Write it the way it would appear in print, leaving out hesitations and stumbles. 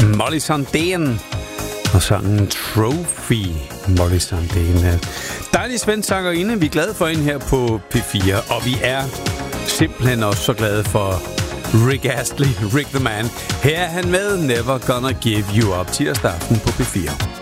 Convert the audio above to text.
Molly Sandén og sangen Trophy. Molly Sandén. Dejlig svensk sangerinde. Vi er glade for hende her på P4. Og vi er simpelthen også så glade for Rick Astley, Rick the Man. Her er han med Never Gonna Give You Up tirsdag aften på P4.